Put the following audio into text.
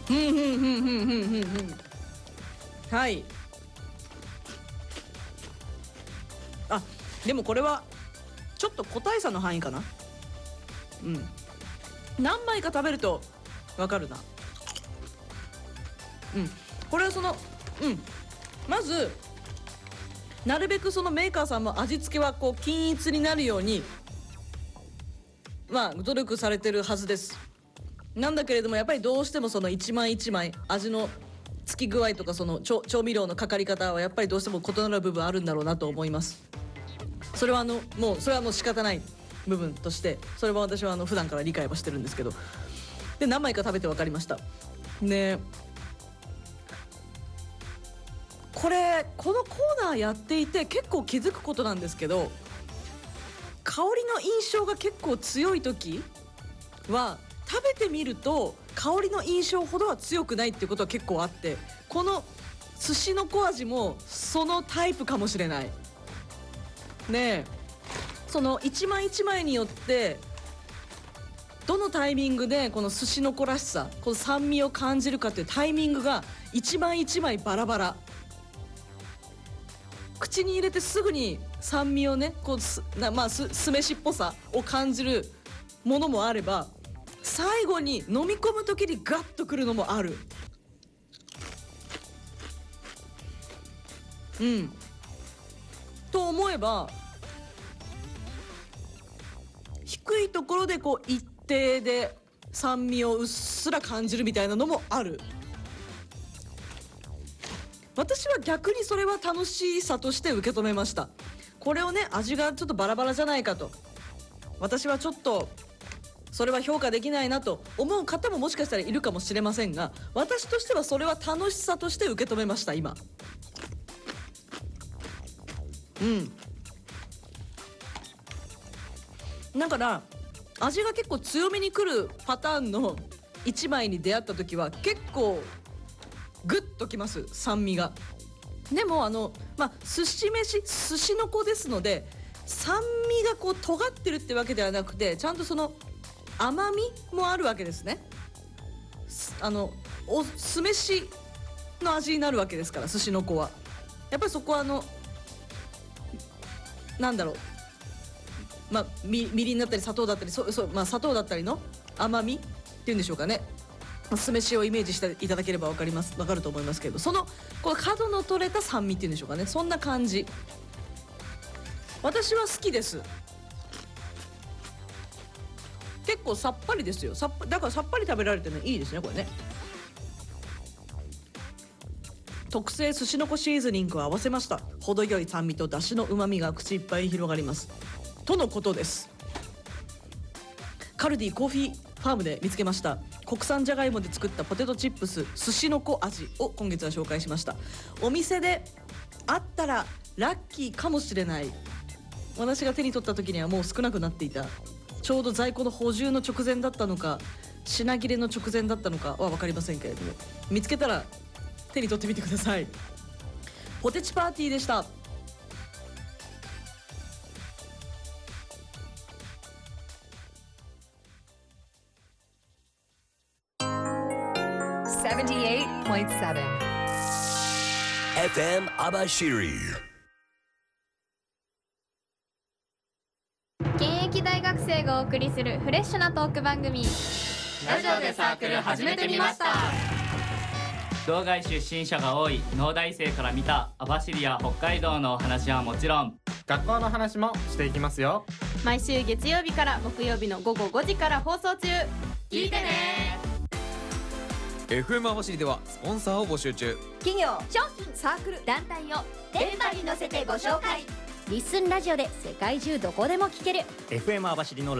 はい。あ、でもこれはちょっと個体差の範囲かな。うん。何枚か食べるとわかるな。うん。これはまずなるべくそのメーカーさんも味付けはこう均一になるように努力されてるはずです。なんだけれどもやっぱりどうしてもその一枚一枚味のつき具合とかその調味料のかかり方はやっぱりどうしても異なる部分あるんだろうなと思います。それはもう仕方ない部分としてそれは私は普段から理解はしてるんですけど、で何枚か食べて分かりました。ね、このコーナーやっていて結構気づくことなんですけど、香りの印象が結構強い時は食べてみると香りの印象ほどは強くないっていうことは結構あって、この寿司の子味もそのタイプかもしれないね。その一枚一枚によってどのタイミングでこの寿司の子らしさ、この酸味を感じるかっていうタイミングが一枚一枚バラバラ。口に入れてすぐに酸味をねこう酢飯っぽさを感じるものもあれば、最後に飲み込む時にガッとくるのもある。と思えば低いところでこう一定で酸味をうっすら感じるみたいなのもある。私は逆にそれは楽しさとして受け止めました。これをね味がちょっとバラバラじゃないかと、私はちょっとそれは評価できないなと思う方ももしかしたらいるかもしれませんが、私としてはそれは楽しさとして受け止めました今。だから味が結構強めに来るパターンの1枚に出会った時は結構グッときます、酸味が。でも寿司の子ですので酸味がこう尖ってるってわけではなくて、ちゃんとその甘みもあるわけですね。酢飯の味になるわけですから、寿司の子はやっぱりそこはなんだろう、みりんだったり砂糖だったり砂糖だったりの甘みっていうんでしょうかね。酢飯をイメージしていただければ分かると思いますけど、この角の取れた酸味っていうんでしょうかね、そんな感じ。私は好きです。結構さっぱりですよ。だからさっぱり食べられてねいいですねこれね。特製寿司の子シーズニングを合わせました。程よい酸味と出汁の旨味が口いっぱいに広がりますとのことです。カルディコーヒーファームで見つけました国産じゃがいもで作ったポテトチップス寿司の子味を今月は紹介しました。お店であったらラッキーかもしれない。私が手に取った時にはもう少なくなっていた。ちょうど在庫の補充の直前だったのか品切れの直前だったのかは分かりませんけれども、見つけたら手に取ってみてください。ポテチパーティーでした。 78.7 FM Abashiri。 現役大学生がお送りするフレッシュなトーク番組、 ラジオでサークル始めてみました。 道外出身者が多い農大生から見た網走や北海道のお話はもちろん、 学校の話もしていきますよ。 毎週月曜日から木曜日の午後5時から放送中。聞いてね。 FM 網走ではスポンサーを募集中。 企業、 商品、サークル、団体を電波に乗せてご紹介。リッスンラジオで世界中どこでも聞ける。 FM 網走の